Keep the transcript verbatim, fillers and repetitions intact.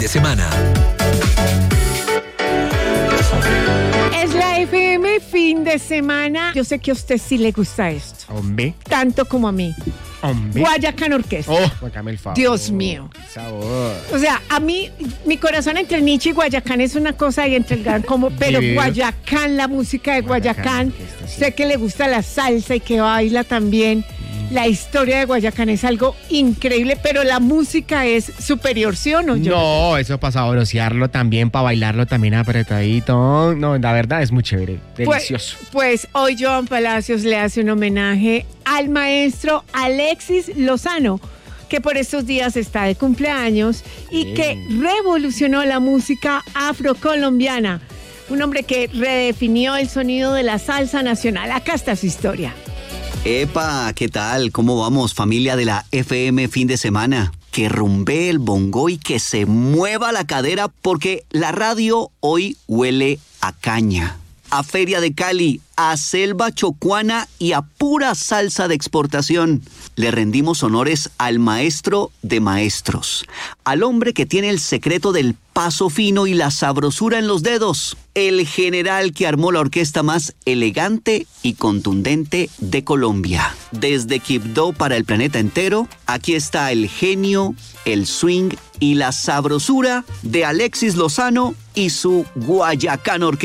de semana. Es la F M fin de semana. Yo sé que a usted sí le gusta esto. Hombre. Tanto como a mí. Hombre. Guayacán Orquesta. Oh, hágame el favor. Dios mío. Qué sabor. O sea, a mí, mi corazón entre Nietzsche y Guayacán es una cosa y entre el gran como, pero Dividido. Guayacán, la música de Guayacán, Guayacán, Orquesta, sí. sé que le gusta la salsa y que baila también. La historia de Guayacán es algo increíble, pero la música es superior, ¿sí o no? Yo No, eso para sabrosearlo también, para bailarlo también apretadito. No, la verdad es muy chévere, delicioso. Pues, pues hoy Joan Palacios le hace un homenaje al maestro Alexis Lozano, que por estos días está de cumpleaños y Bien. que revolucionó la música afrocolombiana. Un hombre que redefinió el sonido de la salsa nacional. Acá está su historia. Epa, ¿qué tal? ¿Cómo vamos, familia de la F M fin de semana? Que rumbee el bongo y que se mueva la cadera porque la radio hoy huele a caña, a Feria de Cali, a selva chocuana y a pura salsa de exportación. Le rendimos honores al maestro de maestros, al hombre que tiene el secreto del paso fino y la sabrosura en los dedos, el general que armó la orquesta más elegante y contundente de Colombia. Desde Quibdó para el planeta entero, aquí está el genio, el swing y la sabrosura de Alexis Lozano y su Guayacán Orquesta.